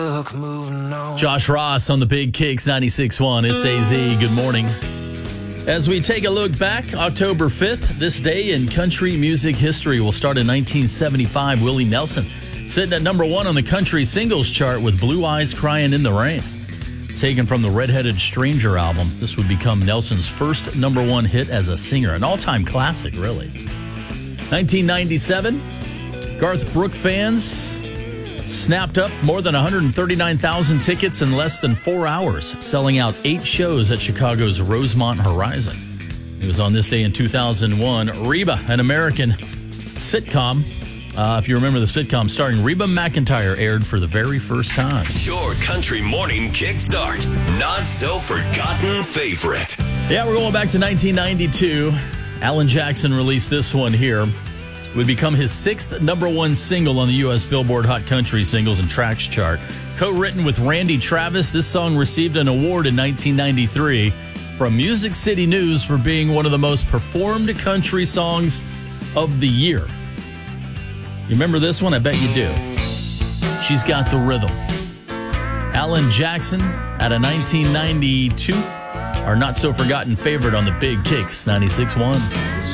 Josh Ross on the Big Kicks 96.1. It's AZ. Good morning. As we take a look back, October 5th, this day in country music history will start in 1975. Willie Nelson sitting at number one on the country singles chart with Blue Eyes Crying in the Rain. Taken from the Red-Headed Stranger album, this would become Nelson's first number one hit as a singer. An all-time classic, really. 1997, Garth Brooks fans snapped up more than 139,000 tickets in less than 4 hours, selling out 8 shows at Chicago's Rosemont Horizon. It was on this day in 2001, Reba, an American sitcom. If you remember the sitcom starring Reba McEntire, aired for the very first time. Your country morning kickstart. Not so forgotten favorite. Yeah, we're going back to 1992. Alan Jackson released this one here. It would become his 6th number one single on the U.S. Billboard Hot Country Singles and Tracks chart. Co-written with Randy Travis, this song received an award in 1993 from Music City News for being one of the most performed country songs of the year. You remember this one? I bet you do. She's Got the Rhythm. Alan Jackson at a 1992, our not-so-forgotten favorite on the Big Kicks 96.1.